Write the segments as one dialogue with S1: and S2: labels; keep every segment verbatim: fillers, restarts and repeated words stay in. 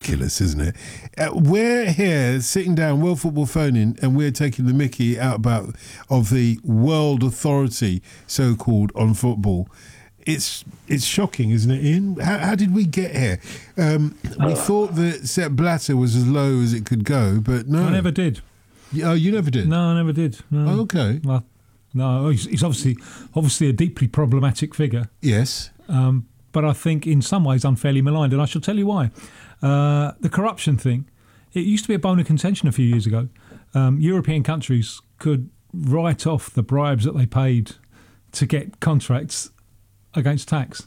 S1: ridiculous, isn't it? Uh, we're here sitting down, World Football Phoning, and we're taking the mickey out about of the world authority, so-called, on football. It's it's shocking, isn't it, Ian? How, how did we get here? Um, we uh, thought that Sepp Blatter was as low as it could go, but no.
S2: I never did.
S1: Oh, you never did?
S2: No, I never did. No.
S1: Oh, okay.
S2: Well, no, he's, he's obviously obviously a deeply problematic figure.
S1: Yes.
S2: Um, but I think in some ways unfairly maligned, and I shall tell you why. Uh, the corruption thing, it used to be a bone of contention a few years ago. Um, European countries could write off the bribes that they paid to get contracts against tax.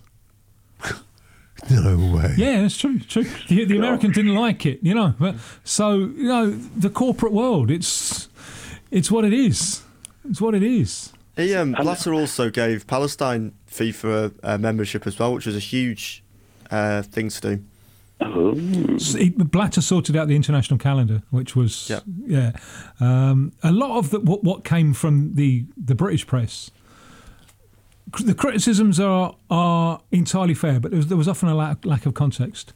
S1: No way.
S2: Yeah, that's true. True. The, the Americans didn't like it, you know. But, so you know, the corporate world, it's it's what it is. It's what it is.
S3: He, um, Blatter also gave Palestine FIFA uh, membership as well, which was a huge uh, thing to do.
S4: Oh.
S2: So he, Blatter sorted out the international calendar, which was
S3: yep.
S2: yeah. Um, a lot of the, what what came from the the British press. The criticisms are are entirely fair, but there was, there was often a lack, lack of context.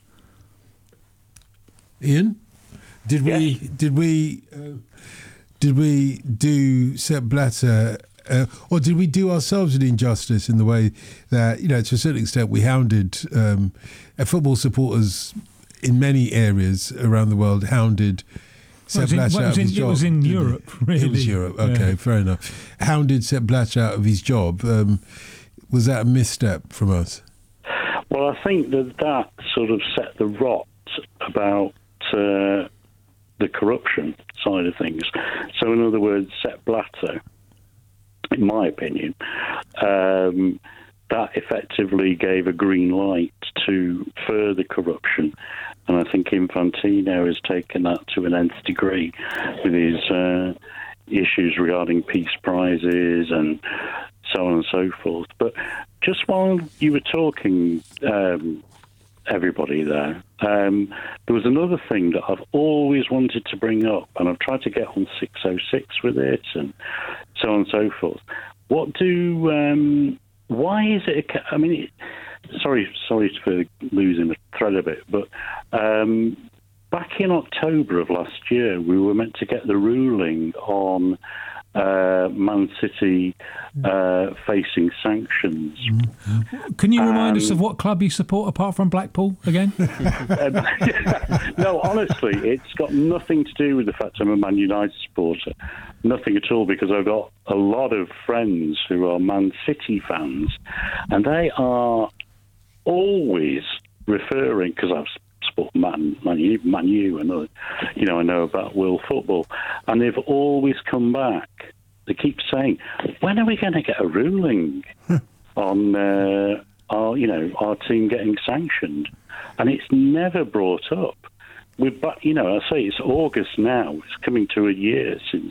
S1: Ian, did we
S4: yes.
S1: did we uh, did we do Sepp Blatter, uh, or did we do ourselves an injustice in the way that, you know, to a certain extent we hounded um, football supporters in many areas around the world hounded Sepp
S2: well,
S1: Blatter
S2: well,
S1: out of his
S2: in,
S1: job.
S2: It was in Europe, really.
S1: It was Europe, okay, yeah. Fair enough. Hounded Sepp Blatter out of his job. Um, was that a misstep from us?
S4: Well, I think that that sort of set the rot about uh, the corruption side of things. So, in other words, Sepp Blatter, in my opinion, um, that effectively gave a green light to further corruption. And I think Infantino has taken that to an nth degree with his uh, issues regarding peace prizes and so on and so forth. But just while you were talking, um, everybody there, um, there was another thing that I've always wanted to bring up, and I've tried to get on six oh six with it and so on and so forth. What do... Um, why is it... A, I mean... It, Sorry, sorry for losing the thread a bit, but um, back in October of last year, we were meant to get the ruling on uh, Man City uh, facing sanctions.
S2: Can you remind
S4: um,
S2: us of what club you support apart from Blackpool again?
S4: No, honestly, it's got nothing to do with the fact I'm a Man United supporter. Nothing at all, because I've got a lot of friends who are Man City fans, and they are always referring, because I've sport Man, Man U, Man U, and other, you know, I know about world football, and they've always come back. They keep saying, "When are we going to get a ruling on uh, our, you know, our team getting sanctioned?" And it's never brought up. We're, but you know, I say it's August now. It's coming to a year since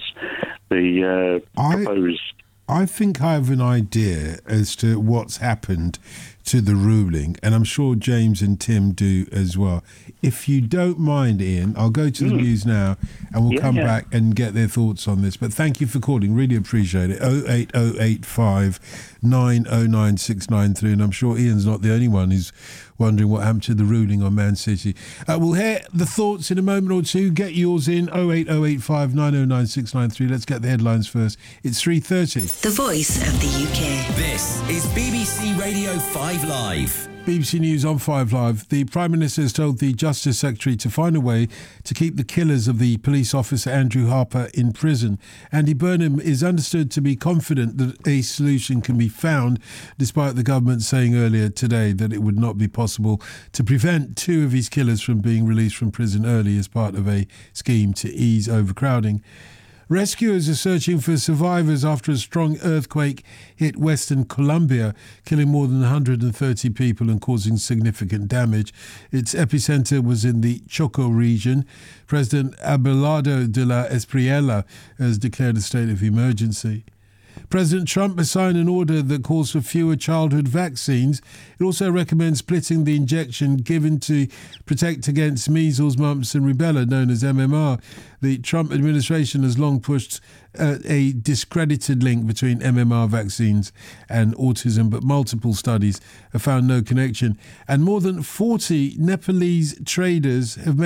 S4: the uh, proposed.
S1: I, I think I have an idea as to what's happened to the ruling, and I'm sure James and Tim do as well. If you don't mind, Ian, I'll go to the mm. news now, and we'll yeah, come yeah. back and get their thoughts on this. But thank you for calling. Really appreciate it. oh eight oh eight five nine oh nine six nine three, and I'm sure Ian's not the only one who's wondering what happened to the ruling on Man City. Uh, we'll hear the thoughts in a moment or two. Get yours in, oh eight oh eight five nine oh nine six nine three. Let's get the headlines first. It's three thirty.
S5: The Voice of the U K.
S6: This is B B C Radio five Live.
S1: B B C News on five Live. The Prime Minister has told the Justice Secretary to find a way to keep the killers of the police officer Andrew Harper in prison. Andy Burnham is understood to be confident that a solution can be found, despite the government saying earlier today that it would not be possible to prevent two of his killers from being released from prison early as part of a scheme to ease overcrowding. Rescuers are searching for survivors after a strong earthquake hit Western Colombia, killing more than one hundred thirty people and causing significant damage. Its epicenter was in the Choco region. President Abelardo de la Espriella has declared a state of emergency. President Trump has signed an order that calls for fewer childhood vaccines. It also recommends splitting the injection given to protect against measles, mumps and rubella, known as M M R. The Trump administration has long pushed uh, a discredited link between M M R vaccines and autism, but multiple studies have found no connection. And more than forty Nepalese traders have made